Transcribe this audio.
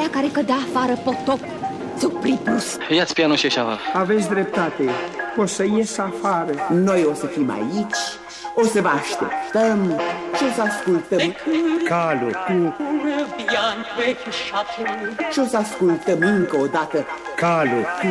ăla care cădea afară potop, Supriprus. Ia-ți pianul și așa. Aveți dreptate, o să ies afară. Noi o să fim aici, o să vă așteptăm și o să ascultăm Calul cu și o să ascultăm încă o dată calul.